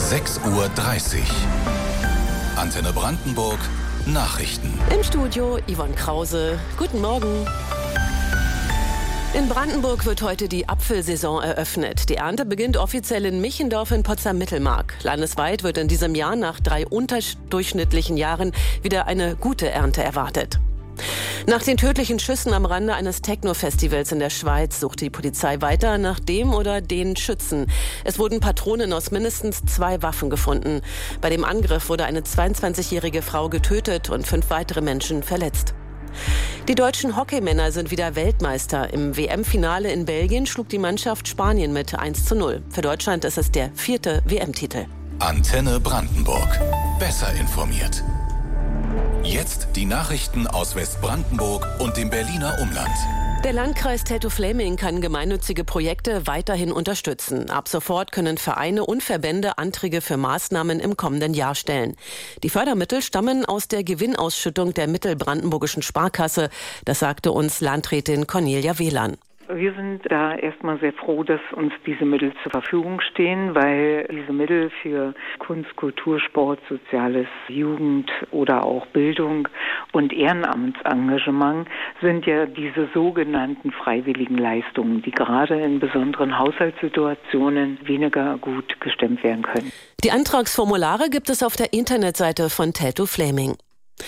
6:30 Uhr. Antenne Brandenburg Nachrichten. Im Studio Yvonne Krause. Guten Morgen. In Brandenburg wird heute die Apfelsaison eröffnet. Die Ernte beginnt offiziell in Michendorf in Potsdam-Mittelmark. Landesweit wird in diesem Jahr nach 3 unterdurchschnittlichen Jahren wieder eine gute Ernte erwartet. Nach den tödlichen Schüssen am Rande eines Techno-Festivals in der Schweiz sucht die Polizei weiter nach dem oder den Schützen. Es wurden Patronen aus mindestens 2 Waffen gefunden. Bei dem Angriff wurde eine 22-jährige Frau getötet und 5 weitere Menschen verletzt. Die deutschen Hockeymänner sind wieder Weltmeister. Im WM-Finale in Belgien schlug die Mannschaft Spanien mit 1:0. Für Deutschland ist es der 4. WM-Titel. Antenne Brandenburg. Besser informiert. Jetzt die Nachrichten aus Westbrandenburg und dem Berliner Umland. Der Landkreis Teltow-Fläming kann gemeinnützige Projekte weiterhin unterstützen. Ab sofort können Vereine und Verbände Anträge für Maßnahmen im kommenden Jahr stellen. Die Fördermittel stammen aus der Gewinnausschüttung der Mittelbrandenburgischen Sparkasse. Das sagte uns Landrätin Cornelia Wehlan. Wir sind da erstmal sehr froh, dass uns diese Mittel zur Verfügung stehen, weil diese Mittel für Kunst, Kultur, Sport, Soziales, Jugend oder auch Bildung und Ehrenamtsengagement sind ja diese sogenannten freiwilligen Leistungen, die gerade in besonderen Haushaltssituationen weniger gut gestemmt werden können. Die Antragsformulare gibt es auf der Internetseite von Teltow-Fläming.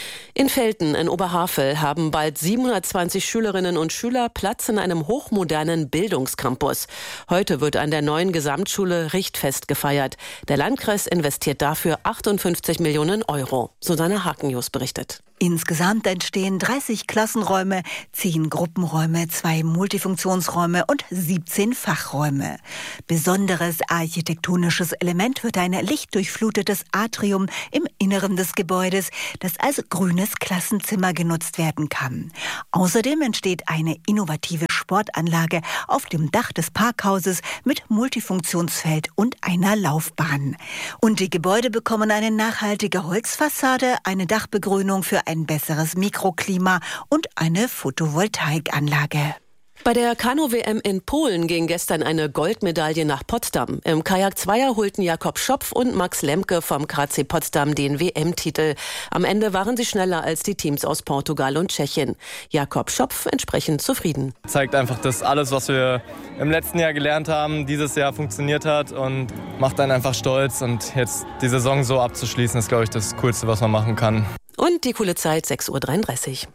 In Velten in Oberhavel haben bald 720 Schülerinnen und Schüler Platz in einem hochmodernen Bildungscampus. Heute wird an der neuen Gesamtschule Richtfest gefeiert. Der Landkreis investiert dafür 58 Millionen Euro. Susanne Hakenjus berichtet. Insgesamt entstehen 30 Klassenräume, 10 Gruppenräume, 2 Multifunktionsräume und 17 Fachräume. Besonderes architektonisches Element wird ein lichtdurchflutetes Atrium im Inneren des Gebäudes, das als grünes Klassenzimmer genutzt werden kann. Außerdem entsteht eine innovative Sportanlage auf dem Dach des Parkhauses mit Multifunktionsfeld und einer Laufbahn. Und die Gebäude bekommen eine nachhaltige Holzfassade, eine Dachbegrünung für ein besseres Mikroklima und eine Photovoltaikanlage. Bei der Kanu-WM in Polen ging gestern eine Goldmedaille nach Potsdam. Im Kajak-Zweier holten Jakob Schopf und Max Lemke vom KC Potsdam den WM-Titel. Am Ende waren sie schneller als die Teams aus Portugal und Tschechien. Jakob Schopf entsprechend zufrieden. Zeigt einfach, dass alles, was wir im letzten Jahr gelernt haben, dieses Jahr funktioniert hat und macht einen einfach stolz. Und jetzt die Saison so abzuschließen, ist, glaube ich, das Coolste, was man machen kann. Und die coole Zeit, 6:33 Uhr.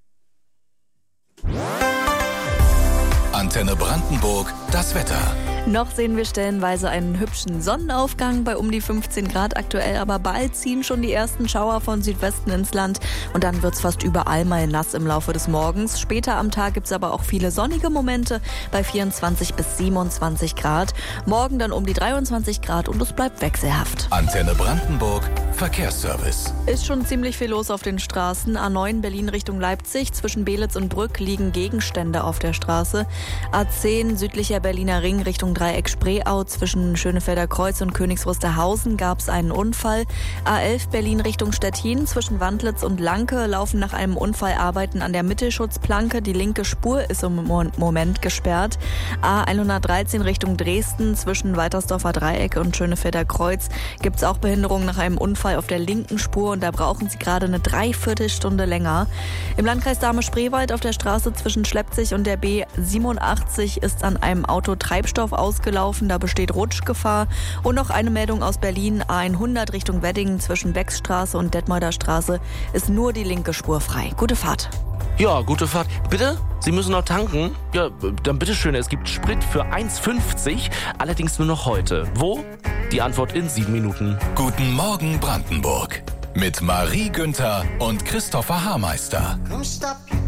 Antenne Brandenburg, das Wetter. Noch sehen wir stellenweise einen hübschen Sonnenaufgang bei um die 15 Grad aktuell, aber bald ziehen schon die ersten Schauer von Südwesten ins Land und dann wird's fast überall mal nass im Laufe des Morgens. Später am Tag gibt's aber auch viele sonnige Momente bei 24 bis 27 Grad. Morgen dann um die 23 Grad und es bleibt wechselhaft. Antenne Brandenburg, Verkehrsservice. Ist schon ziemlich viel los auf den Straßen. A9 Berlin Richtung Leipzig, zwischen Beelitz und Brück liegen Gegenstände auf der Straße. A10 südlicher Berliner Ring Richtung Dreieck Spreeau, zwischen Schönefelder Kreuz und Königs Wusterhausen gab es einen Unfall. A11 Berlin Richtung Stettin, zwischen Wandlitz und Lanke laufen nach einem Unfall Arbeiten an der Mittelschutzplanke. Die linke Spur ist im Moment gesperrt. A113 Richtung Dresden, zwischen Weitersdorfer Dreieck und Schönefelder Kreuz gibt es auch Behinderungen nach einem Unfall auf der linken Spur und da brauchen sie gerade eine Dreiviertelstunde länger. Im Landkreis Dahme-Spreewald auf der Straße zwischen Schleppzig und der B87 ist an einem Auto Treibstoff ausgelaufen, da besteht Rutschgefahr. Und noch eine Meldung aus Berlin, A100 Richtung Weddingen zwischen Beckstraße und Detmolder Straße ist nur die linke Spur frei. Gute Fahrt. Ja, gute Fahrt. Bitte? Sie müssen noch tanken? Ja, dann bitteschön, es gibt Sprit für 1,50, allerdings nur noch heute. Wo? Die Antwort in 7 Minuten. Guten Morgen Brandenburg mit Marie Günther und Christopher Haarmeister. Come stop your